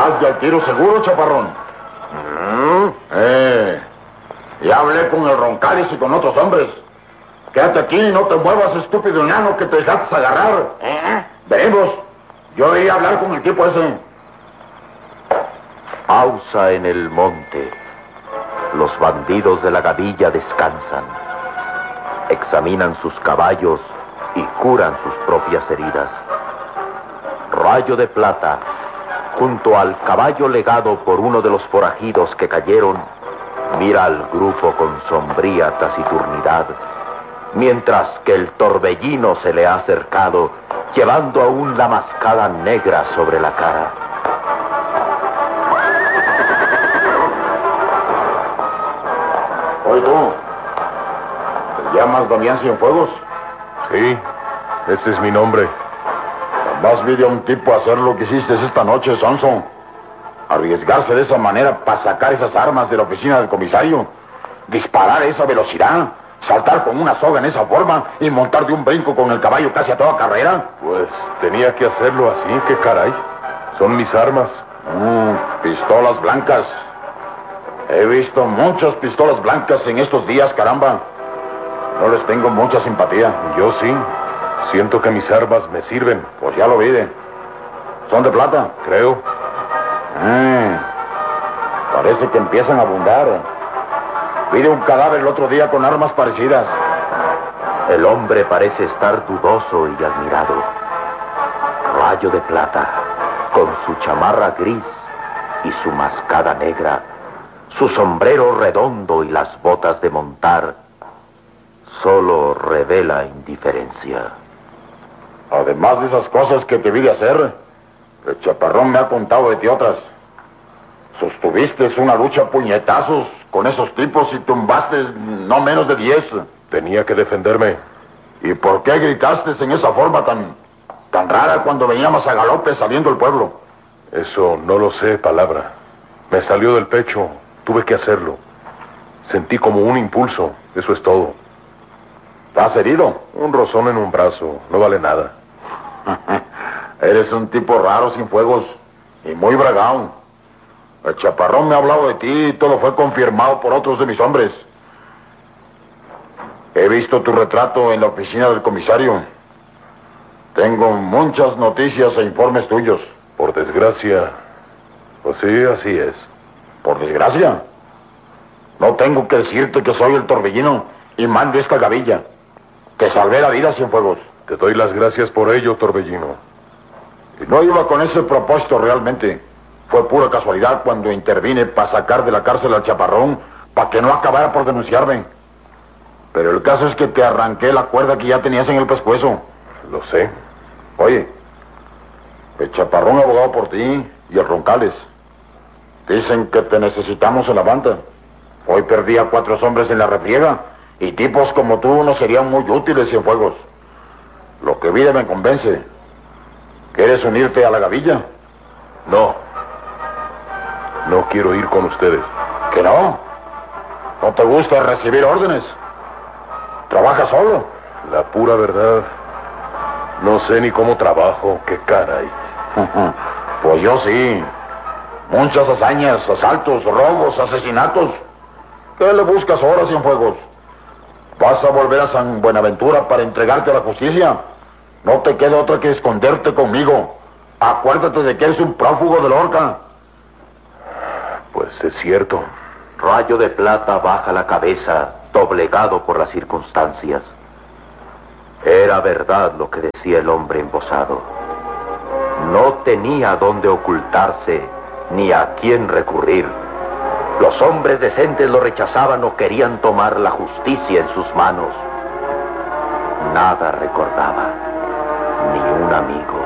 ¿Vas de al tiro seguro, chaparrón? Ya hablé con el Roncales y con otros hombres. Quédate aquí y no te muevas, estúpido enano, que te dejaste agarrar. Veremos. Yo iré a hablar con el tipo ese. Pausa en el monte. Los bandidos de la gavilla descansan. Examinan sus caballos y curan sus propias heridas. Rayo de Plata, junto al caballo legado por uno de los forajidos que cayeron, mira al grupo con sombría taciturnidad, mientras que el Torbellino se le ha acercado, llevando aún la mascada negra sobre la cara. Oye, tú, ¿te llamas Damián Cienfuegos? Sí, ese es mi nombre. Jamás vi de un tipo hacer lo que hiciste esta noche, Sonson. Arriesgarse de esa manera para sacar esas armas de la oficina del comisario. Disparar a esa velocidad. Saltar con una soga en esa forma y montar de un brinco con el caballo casi a toda carrera. Pues tenía que hacerlo así, qué caray. Son mis armas. Pistolas blancas. He visto muchas pistolas blancas en estos días, caramba. No les tengo mucha simpatía. Yo sí. Siento que mis armas me sirven. Pues ya lo vi. ¿Son de plata? Creo. Parece que empiezan a abundar. Vi de un cadáver el otro día con armas parecidas. El hombre parece estar dudoso y admirado. Rayo de Plata, con su chamarra gris y su mascada negra, su sombrero redondo y las botas de montar, solo revela indiferencia. Además de esas cosas que te vi de hacer, el chaparrón me ha contado de ti otras. Sostuviste una lucha a puñetazos con esos tipos y tumbaste no menos de 10. Tenía que defenderme. ¿Y por qué gritaste en esa forma tan rara cuando veníamos a galope saliendo del pueblo? Eso no lo sé, palabra. Me salió del pecho. Tuve que hacerlo. Sentí como un impulso. Eso es todo. ¿Estás herido? Un rozón en un brazo. No vale nada. Eres un tipo raro, Cienfuegos. Y muy bragao. El chaparrón me ha hablado de ti y todo fue confirmado por otros de mis hombres. He visto tu retrato en la oficina del comisario. Tengo muchas noticias e informes tuyos. Por desgracia, pues sí, así es. ¿Por desgracia? No tengo que decirte que soy el Torbellino y mando esta gavilla. Que salvé la vida, Cienfuegos. Te doy las gracias por ello, Torbellino. Y no iba con ese propósito realmente. Fue pura casualidad cuando intervine para sacar de la cárcel al chaparrón, para que no acabara por denunciarme. Pero el caso es que te arranqué la cuerda que ya tenías en el pescuezo. Lo sé. Oye, el chaparrón ha abogado por ti y el Roncales. Dicen que te necesitamos en la banda. Hoy perdí a 4 hombres en la refriega y tipos como tú no serían muy útiles, Cienfuegos. Lo que vi me convence. ¿Quieres unirte a la gavilla? No. No quiero ir con ustedes. ¿Que no? ¿No te gusta recibir órdenes? ¿Trabajas solo? La pura verdad, no sé ni cómo trabajo. ¡Qué caray! Pues yo sí. Muchas hazañas, asaltos, robos, asesinatos. ¿Qué le buscas ahora, Cienfuegos? ¿Vas a volver a San Buenaventura para entregarte a la justicia? No te queda otra que esconderte conmigo. Acuérdate de que eres un prófugo de Lorca. Pues es cierto. Rayo de Plata baja la cabeza, doblegado por las circunstancias. Era verdad lo que decía el hombre embosado. No tenía dónde ocultarse, ni a quién recurrir. Los hombres decentes lo rechazaban o querían tomar la justicia en sus manos. Nada recordaba, ni un amigo,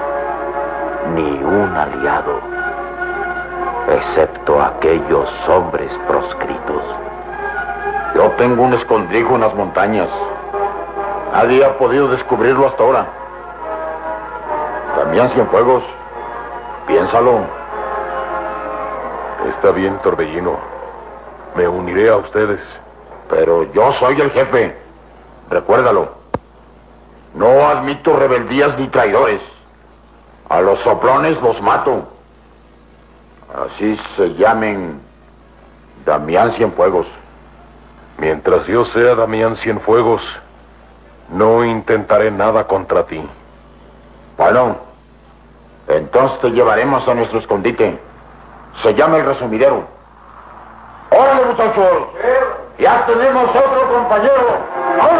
ni un aliado, excepto aquellos hombres proscritos. Yo tengo un escondrijo en las montañas. Nadie ha podido descubrirlo hasta ahora. Damián Cienfuegos, piénsalo. Está bien, Torbellino. Me uniré a ustedes. Pero yo soy el jefe. Recuérdalo. No admito rebeldías ni traidores. A los soplones los mato. Así se llamen Damián Cienfuegos. Mientras yo sea Damián Cienfuegos, no intentaré nada contra ti. Bueno, entonces te llevaremos a nuestro escondite. Se llama el Resumidero. ¡Órale, muchachos! Ya tenemos otro compañero. ¡Órale!